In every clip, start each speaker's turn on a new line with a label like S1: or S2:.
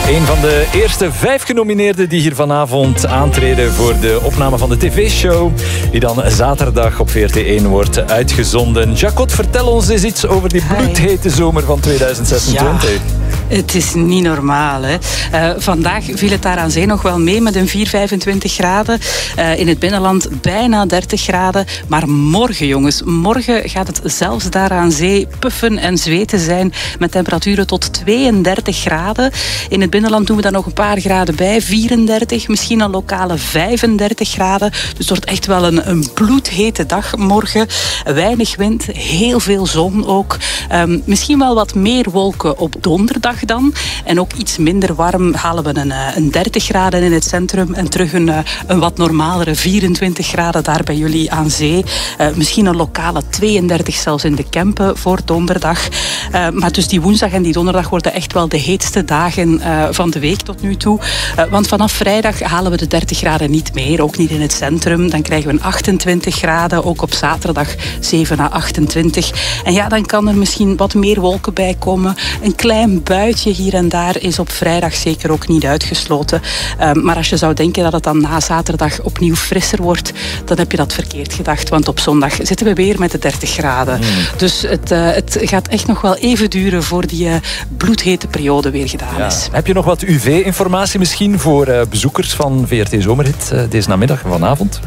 S1: Een van de eerste 5 genomineerden die hier vanavond aantreden voor de opname van de tv-show, die dan zaterdag op VRT1 wordt uitgezonden. Jacot, vertel ons eens iets over die bloedhete zomer van 2026.
S2: Ja. Het is niet normaal, hè. Vandaag viel het daar aan zee nog wel mee met een 25 graden. In het binnenland bijna 30 graden. Maar morgen, jongens, morgen gaat het zelfs daar aan zee puffen en zweten zijn met temperaturen tot 32 graden. In het binnenland doen we daar nog een paar graden bij. 34, misschien een lokale 35 graden. Dus het wordt echt wel een bloedhete dag morgen. Weinig wind, heel veel zon ook. Misschien wel wat meer wolken op donderdag dan. En ook iets minder warm halen we een 30 graden in het centrum en terug een wat normalere 24 graden daar bij jullie aan zee. Misschien een lokale 32 zelfs in de Kempen voor donderdag. Maar dus die woensdag en die donderdag worden echt wel de heetste dagen van de week tot nu toe. Want vanaf vrijdag halen we de 30 graden niet meer, ook niet in het centrum. Dan krijgen we een 28 graden, ook op zaterdag 7 à 28. En ja, dan kan er misschien wat meer wolken bij komen. Een klein buitje hier en daar is op vrijdag zeker ook niet uitgesloten. Maar als je zou denken dat het dan na zaterdag opnieuw frisser wordt, dan heb je dat verkeerd gedacht. Want op zondag zitten we weer met de 30 graden. Dus het gaat echt nog wel even duren voor die bloedhete periode weer gedaan is.
S1: Heb je nog wat UV-informatie misschien voor bezoekers van VRT Zomerhit deze namiddag en vanavond?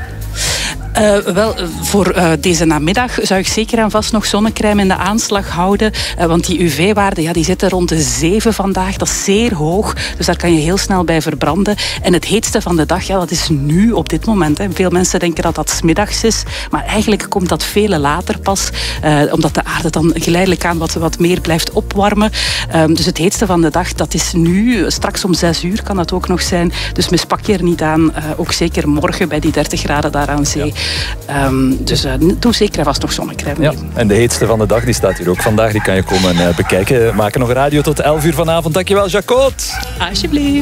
S2: Wel, voor deze namiddag zou ik zeker en vast nog zonnecrème in de aanslag houden. Want die UV-waarden die zitten rond de 7 vandaag. Dat is zeer hoog. Dus daar kan je heel snel bij verbranden. En het heetste van de dag, dat is nu op dit moment. Hè. Veel mensen denken dat dat 's middags is. Maar eigenlijk komt dat veel later pas. Omdat de aarde dan geleidelijk aan wat meer blijft opwarmen. Dus het heetste van de dag, dat is nu. Straks om 6 uur kan dat ook nog zijn. Dus mispak je er niet aan. Ook zeker morgen bij die 30 graden daar aan zee. Dus doe zeker vast nog zonnecrème.
S1: Ja. En de heetste van de dag die staat hier ook vandaag. Die kan je komen bekijken. We maken nog radio tot 11 uur vanavond. Dankjewel, Jacot.
S2: Alsjeblieft.